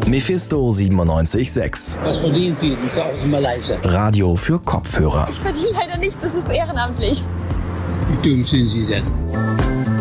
Mephisto 97.6. Was verdienen Sie? Und sagen Sie mal leise. Radio für Kopfhörer. Ich verdiene leider nichts, das ist ehrenamtlich. Wie dumm sind Sie denn?